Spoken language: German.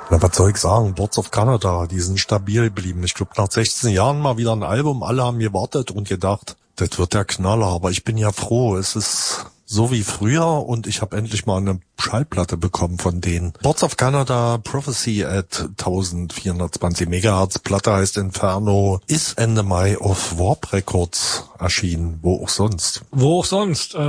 Na, was soll ich sagen? Boards of Canada, die sind stabil geblieben. Ich glaube, nach 16 Jahren mal wieder ein Album. Alle haben gewartet und gedacht, das wird der Knaller. Aber ich bin ja froh, es ist so wie früher und ich habe endlich mal eine Schallplatte bekommen von denen. Boards of Canada, Prophecy at 1420 Megahertz, Platte heißt Inferno, ist Ende Mai auf Warp Records erschienen. Wo auch sonst.